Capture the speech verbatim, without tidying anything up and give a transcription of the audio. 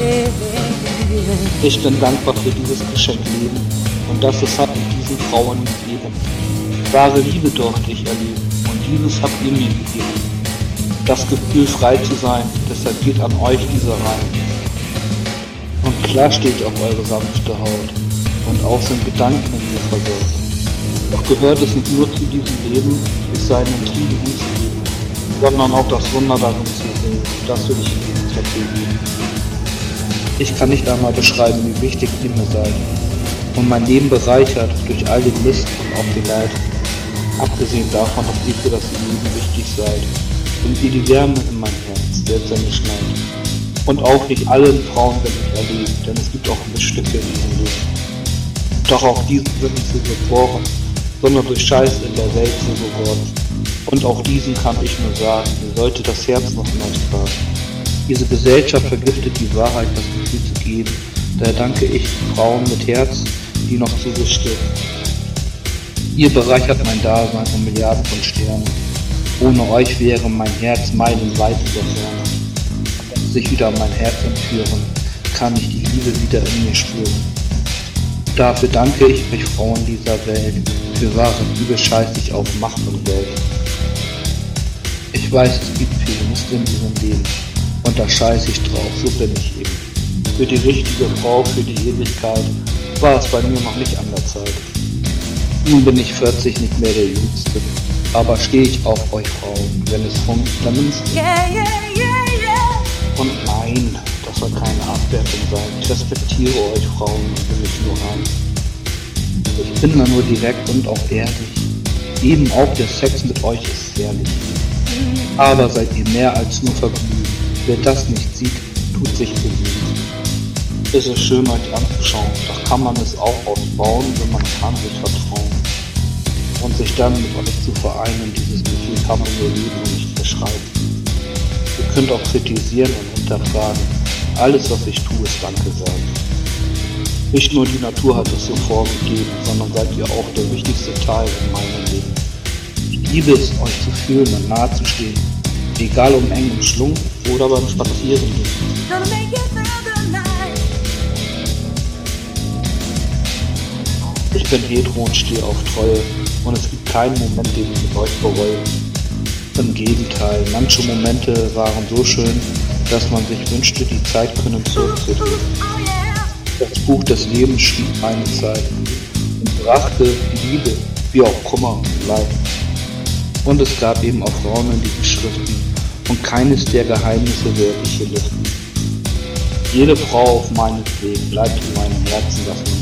Ich bin dankbar für dieses Geschenk Leben und dass es hat mit diesen Frauen gegeben. Wahre Liebe durfte ich erleben und dieses habt ihr mir gegeben. Das Gefühl frei zu sein, deshalb geht an euch dieser Reim. Und klar steht auf eure sanfte Haut und auch sind Gedanken in mir verwirrt. Doch gehört es nicht nur zu diesem Leben, es sei ein Triebe hinzugeben, sondern auch das Wunder darin zu sehen, das will ich Ihnen vergeben. Ich kann nicht einmal beschreiben, wie wichtig ihr mir seid und mein Leben bereichert durch all den Mist und auch die Leid. Abgesehen davon, dass ihr für das Leben wichtig seid und ihr die Wärme in mein Herz selbstständig schneit. Und auch nicht allen Frauen bin ich erleben, denn es gibt auch Missstücke in diesem Leben. Doch auch diesen sind nicht so geboren, sondern durch Scheiß in der Welt so geworden. Und auch diesen kann ich nur sagen, ihr solltet das Herz noch neu tragen. Diese Gesellschaft vergiftet die Wahrheit, das Gefühl zu geben. Daher danke ich Frauen mit Herz, die noch zu sich stehen. Ihr bereichert mein Dasein um Milliarden von Sternen. Ohne euch wäre mein Herz meilenweit überfern. Wenn sich wieder mein Herz entführen, kann ich die Liebe wieder in mir spüren. Dafür danke ich euch Frauen dieser Welt. Für wahre Liebe scheiß ich auf Macht und Geld. Ich weiß, es gibt viel Mist in diesem Leben. Und da scheiß ich drauf, so bin ich eben. Für die richtige Frau, für die Ewigkeit, war es bei mir noch nicht an der Zeit. Nun bin ich vierzig, nicht mehr der Jüngste, aber stehe ich auf euch Frauen, wenn es funkt, dann nimm's mir. Yeah, yeah, yeah, yeah. Und nein, das soll keine Abwertung sein, ich respektiere euch Frauen und will mich nur an. Ich bin da nur direkt und auch ehrlich, eben auch der Sex mit euch ist herrlich. Aber seid ihr mehr als nur Vergnügen. Wer das nicht sieht, tut sich bemühen. Es ist schön, euch anzuschauen, doch kann man es auch ausbauen, wenn man kann sich vertrauen. Und sich dann mit euch zu vereinen, dieses Gefühl kann man nur leben und nicht beschreiben. Ihr könnt auch kritisieren und hinterfragen, alles was ich tue ist Danke sagen. Nicht nur die Natur hat es so vorgegeben, sondern seid ihr auch der wichtigste Teil in meinem Leben. Ich liebe es, euch zu fühlen und nahe zu stehen. Egal um engem Schlund oder beim Spazierengehen. Gonna make it through the night. Ich bin hetero und stehe auf Treue und es gibt keinen Moment, den ich mit euch bereue. Im Gegenteil, manche Momente waren so schön, dass man sich wünschte, die Zeit könne zurückzudrehen. Oh yeah. Das Buch des Lebens schrieb meine Zeit und brachte die Liebe, wie auch Kummer und Leid. Und es gab eben auch Frauen in diesen Schriften und keines der Geheimnisse werde ich hier lüften. Jede Frau auf meinem Weg bleibt in meinem Herzen, das man